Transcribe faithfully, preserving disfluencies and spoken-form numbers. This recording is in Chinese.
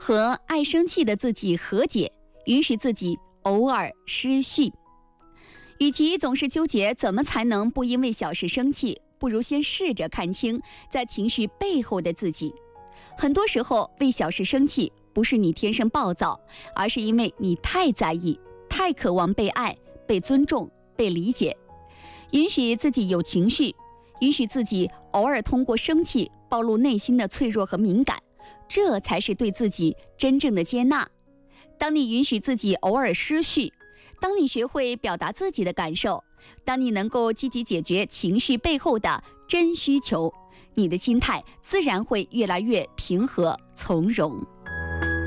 和爱生气的自己和解，允许自己偶尔失序。与其总是纠结怎么才能不因为小事生气，不如先试着看清在情绪背后的自己。很多时候为小事生气，不是你天生暴躁，而是因为你太在意，太渴望被爱、被尊重、被理解。允许自己有情绪，允许自己偶尔通过生气暴露内心的脆弱和敏感，这才是对自己真正的接纳。当你允许自己偶尔失序，当你学会表达自己的感受，当你能够积极解决情绪背后的真需求，你的心态自然会越来越平和从容。